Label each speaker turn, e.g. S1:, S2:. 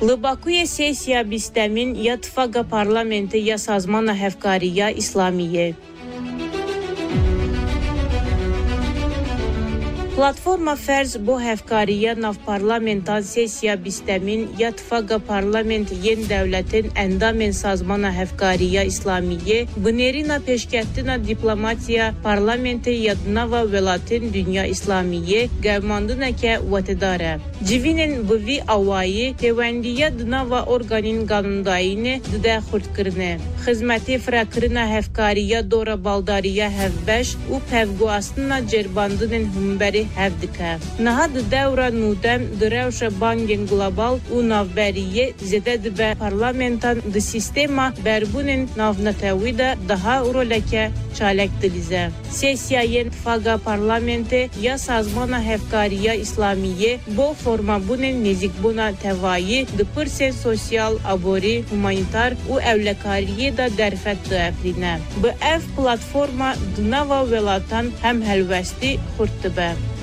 S1: Bakuye sesiya bistemin ya tıfaga parlamenti ya sazmana hevkariya İslamiye. Platforma Ferz bu hevkariya nav parlamentan sesiya bistemin ya tıfaga parlament yen devletin endamen sazmana hevkariya İslamiye bınerina peşkettina diplomatiya parlamenti yadnava velatin dünya İslamiye gevmandınake vatidare. Civinin bıvi avayi tevendiya dınava organin kanundayini dıda xurtkirne. Hizmeti frakirina hevkariya dora baldariya hevbeş u pevguastına cerbandının humberi hevdike. Naha devra nudem direvşe bangin global u navberiye zede dibe parlamentan di sistema berbunin navnatevide daha roleke çalek dilize. Sesiyayen faga parlamenti ya sazmana hevkariya İslamiye bu forma bunin nezik buna tevayi di pırsen sosyal abori humanitar u evlekariye da derfet de efline. Bu ev platforma dınava velatan hem helvesti xurttibe.